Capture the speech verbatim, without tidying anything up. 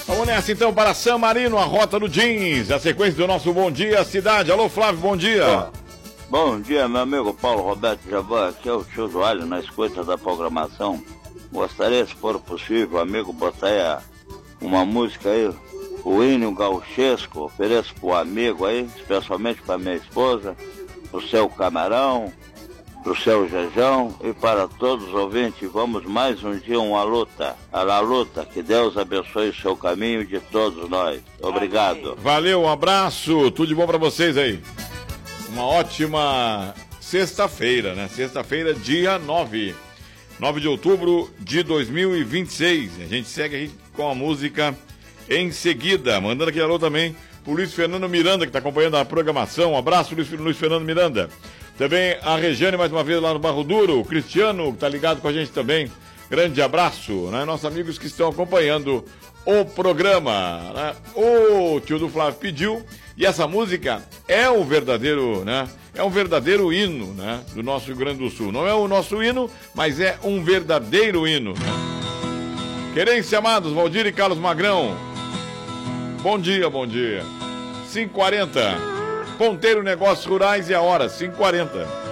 Vamos nessa então para San Marino, a rota do jeans, a sequência do nosso Bom Dia Cidade. Alô, Flávio, bom dia. Bom dia, meu amigo Paulo Roberto Jabá, aqui é o tio do Alho na escuta da programação. Gostaria, se for possível, amigo, botar aí uma música aí, o hino gauchesco, ofereço pro amigo aí, especialmente para minha esposa, pro seu Camarão, pro seu Jejão e para todos os ouvintes. Vamos mais um dia uma luta, a la luta, que Deus abençoe o seu caminho de todos nós. Obrigado. Valeu, um abraço, tudo de bom para vocês aí. Uma ótima sexta-feira, né? Sexta-feira, dia nove. nove de outubro de dois mil e vinte e seis. A gente segue aí com a música em seguida. Mandando aquele alô também pro Luiz Fernando Miranda, que está acompanhando a programação. Um abraço, Luiz, Luiz Fernando Miranda. Também a Regiane, mais uma vez, lá no Barro Duro. O Cristiano, que está ligado com a gente também. Grande abraço, né? Nossos amigos que estão acompanhando o programa, né? O tio do Flávio pediu. E essa música é um verdadeiro, né? É um verdadeiro hino, né? Do nosso Rio Grande do Sul. Não é o nosso hino, mas é um verdadeiro hino, né? Querência amados, Valdir e Carlos Magrão. Bom dia, bom dia. cinco e quarenta. Ponteiro Negócios Rurais e a hora, cinco e quarenta.